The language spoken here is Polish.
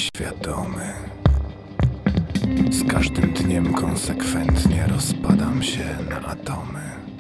nieświadomy. Z każdym dniem konsekwentnie rozpadam się na atomy.